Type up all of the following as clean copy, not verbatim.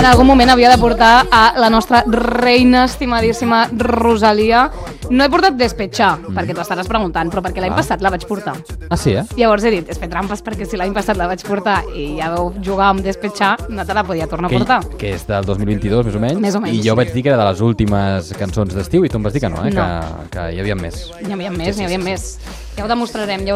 en algun moment havia de portar a la nostra reina estimadíssima Rosalia. No he portat Despechar, perquè t'ho estaràs preguntant, però perquè l'any passat la vaig portar. Ah, sí, Llavors he dit, és fer trampes perquè si l'any passat la vaig portar i ja vau jugar amb Despechar, no te la podia tornar a portar. Que és del 2022, més o menys. Més o menys, I jo vaig dir que era de les últimes cançons d'estiu i tu em vas dir que no, No. que hi havia més. N'hi havia més. Ja ho demostrarem.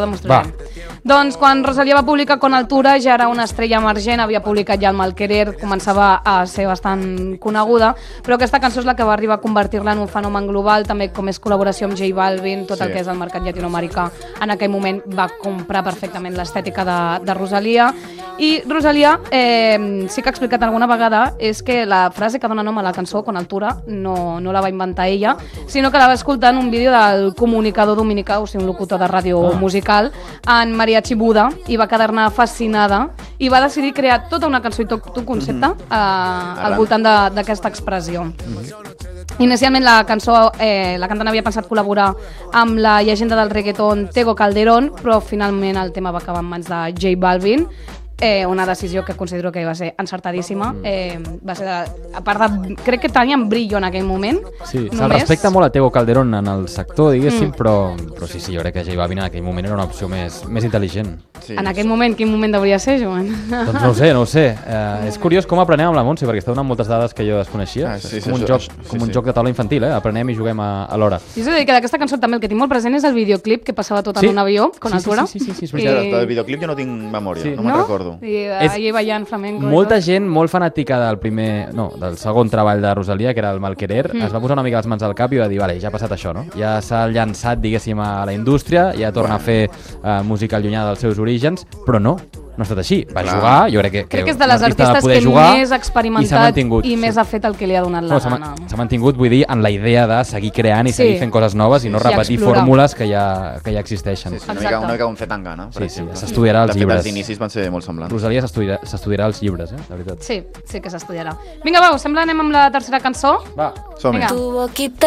Doncs quan Rosalia va publicar Con Altura ja era una estrella emergent, havia publicat ja el Malquerer, començava a ser bastant coneguda, però aquesta cançó és la que va arribar a convertir-la en un fenomen global, també com és col·laboració amb J Balvin, tot el que és el mercat llatinoamericà. En aquell moment va comprar perfectament l'estètica de Rosalia. I Rosalia, sí que ha explicat alguna vegada, és que la frase que dona nom a la cançó, Con Altura, no la va inventar ella, sinó que la va escoltar en un vídeo del comunicador dominicà, o sigui, un locutor de ràdio musical, en Mariachi Buda, i va quedar-ne fascinada i va decidir crear tota una cançó i tot un concepte al voltant d'aquesta expressió. Inicialment la cançó, la cantant havia pensat col·laborar amb la llegenda del reggaeton Tego Calderón, però finalment el tema va acabar en mans de J Balvin. Una decisió que considero que va ser encertadíssima. Va ser a part de... Crec que tenien brillo en aquell moment. Sí, se'l respecta molt a Tego Calderón en el sector, diguéssim, però sí, jo crec que J Balvin en aquell moment era una opció més intel·ligent. Sí. En aquell moment, quin moment hauria ser, Joan? Doncs no ho sé. És curiós com aprenem amb la Montse, perquè està donant moltes dades que jo desconeixia. És com un joc de taula infantil, aprenem i juguem alhora. I és a dir, que d'aquesta cançó també el que tinc molt present és el videoclip que passava tot en un avió, Con Altura. Sí, és veritat. Del videoclip jo no tinc memòria, no me'n recordo. I allà ballant flamenco. Molta gent molt fanàtica del segon treball de Rosalia, que era el Malquerer, es va posar una mica les mans al cap i va dir, vale, ja ha passat això, no? Ja s'ha llançat, diguéssim, a la indústria, ja torna a fer música allunyada dels seus orígens, però no ha estat així. Va jugar, jo crec que és de les artistes que més ha experimentat i més ha fet el que li ha donat la gana. S'ha mantingut, vull dir, en la idea de seguir creant i seguir fent coses noves i no repetir fórmules que ja existeixen. Una mica un Zetangana, per exemple. S'estudiarà els llibres. Els inicis van ser molt semblants. Rosalia s'estudiarà els llibres, la veritat. Sí que s'estudiarà. Vinga, va, us sembla anem amb la tercera cançó? Va, som-hi.